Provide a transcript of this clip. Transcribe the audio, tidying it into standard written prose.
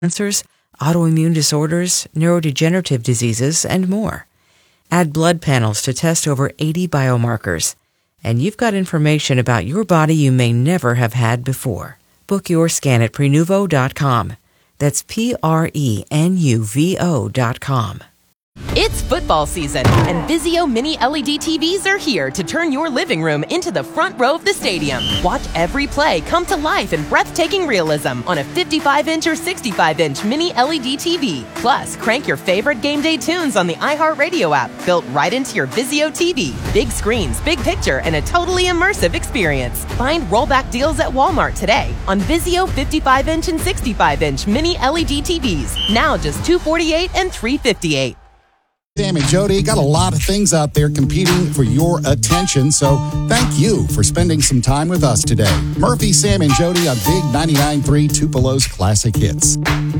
cancers, autoimmune disorders, neurodegenerative diseases, and more. Add blood panels to test over 80 biomarkers, and you've got information about your body you may never have had before. Book your scan at Prenuvo.com. That's Prenuvo.com. It's football season, and Vizio Mini LED TVs are here to turn your living room into the front row of the stadium. Watch every play come to life in breathtaking realism on a 55-inch or 65-inch Mini LED TV. Plus, crank your favorite game day tunes on the iHeartRadio app, built right into your Vizio TV. Big screens, big picture, and a totally immersive experience. Find rollback deals at Walmart today on Vizio 55-inch and 65-inch Mini LED TVs. Now just $248 and $358. Sam and Jody got a lot of things out there competing for your attention, so thank you for spending some time with us today. Murphy, Sam, and Jody on Big 99.3 Tupelo's Classic Hits.